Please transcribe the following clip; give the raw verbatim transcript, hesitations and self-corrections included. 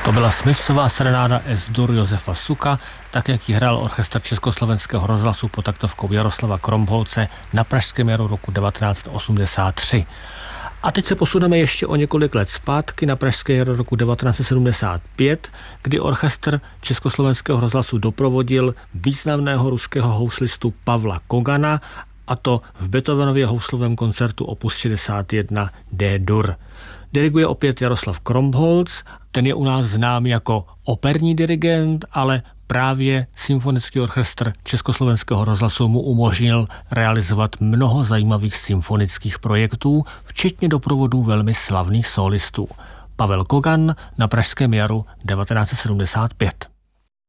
To byla smyčcová serenáda Es-dur Josefa Suka, tak jak ji hrál orchestr Československého rozhlasu pod taktovkou Jaroslava Kromholce na Pražském jaru roku devatenáct osmdesát tři. A teď se posuneme ještě o několik let zpátky na Pražské jaro roku devatenáct sedmdesát pět, kdy orchestr Československého rozhlasu doprovodil významného ruského houslistu Pavla Kogana, a to v Beethovenově houslovém koncertu opus šedesát jedna D-dur. Diriguje opět Jaroslav Kromholc, ten je u nás znám jako operní dirigent, ale právě symfonický orchestr Československého rozhlasu mu umožnil realizovat mnoho zajímavých symfonických projektů, včetně doprovodů velmi slavných solistů. Pavel Kogan na Pražském jaru devatenáct sedmdesát pět.